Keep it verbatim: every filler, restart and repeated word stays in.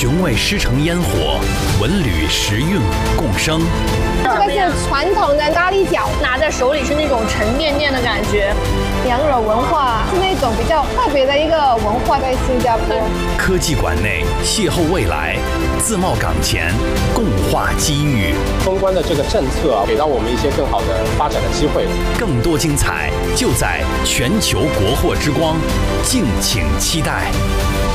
寻味狮城烟火，文旅时韵共生。 这个是传统的咖喱饺， 拿在手里是那种沉甸甸的感觉。 羊肉文化是那种比较特别的一个文化，在新加坡。 科技馆内邂逅未来，自贸港前共话机遇。 封关的这个政策啊，给到我们一些更好的发展的机会。 更多精彩就在全球国货之光，敬请期待。